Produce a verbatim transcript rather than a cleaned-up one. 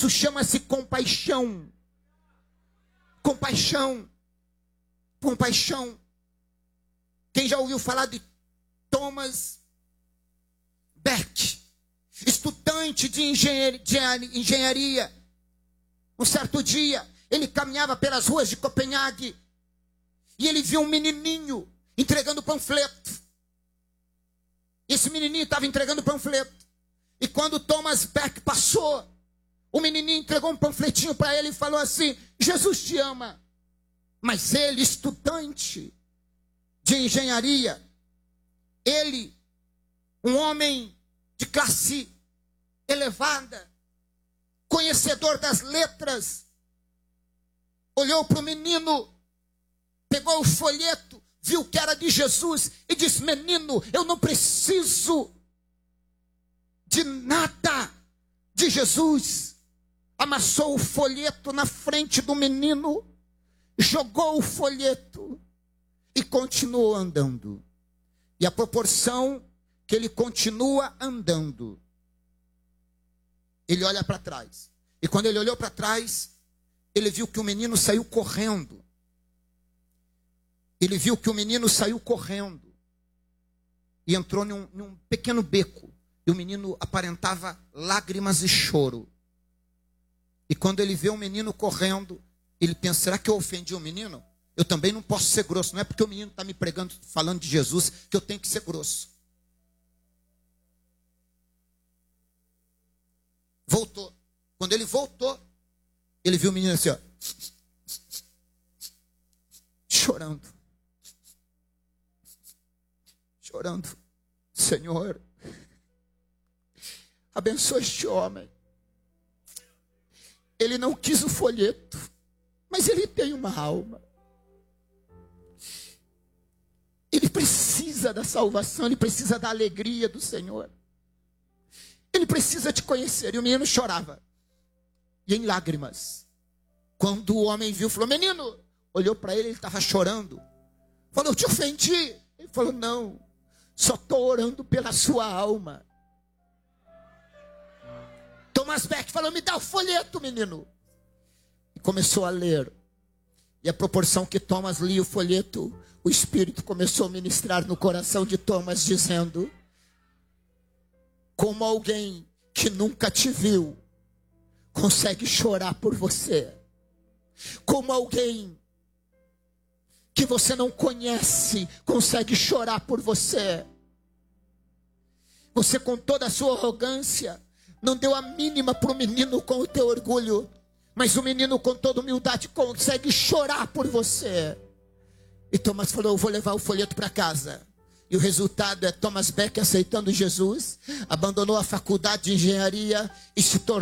Isso chama-se compaixão. Compaixão. Compaixão. Quem já ouviu falar de Thomas Beck, estudante de engenharia? Um certo dia, ele caminhava pelas ruas de Copenhague e ele viu um menininho entregando panfleto. Esse menininho estava entregando panfleto. E quando Thomas Beck passou, o menininho entregou um panfletinho para ele e falou assim: Jesus te ama. Mas ele, estudante de engenharia, ele, um homem de classe elevada, conhecedor das letras, olhou para o menino, pegou o folheto, viu que era de Jesus e disse: menino, eu não preciso de nada de Jesus. Amassou o folheto na frente do menino, jogou o folheto e continuou andando. E a proporção que ele continua andando, ele olha para trás. E quando ele olhou para trás, ele viu que o menino saiu correndo. Ele viu que o menino saiu correndo e entrou num, num pequeno beco. E o menino aparentava lágrimas e choro. E quando ele vê o menino correndo, ele pensa: será que eu ofendi o menino? Eu também não posso ser grosso. Não é porque o menino está me pregando, falando de Jesus, que eu tenho que ser grosso. Voltou. Quando ele voltou, ele viu o menino assim, ó, chorando. Chorando. Senhor, abençoa este homem. Ele não quis o folheto, mas ele tem uma alma. Ele precisa da salvação, ele precisa da alegria do Senhor. Ele precisa te conhecer. E o menino chorava, e em lágrimas. Quando o homem viu, falou: menino, olhou para ele, ele estava chorando. Falou: eu te ofendi. Ele falou: não, só estou orando pela sua alma. Thomas Beck falou: me dá o folheto, menino. E começou a ler. E a proporção que Thomas lia o folheto, o Espírito começou a ministrar no coração de Thomas, dizendo: como alguém que nunca te viu consegue chorar por você. Como alguém que você não conhece consegue chorar por você. Você, com toda a sua arrogância, não deu a mínima para o menino com o teu orgulho. Mas o menino, com toda humildade, consegue chorar por você. E Thomas falou: eu vou levar o folheto para casa. E o resultado é Thomas Beck aceitando Jesus, abandonou a faculdade de engenharia e se tornou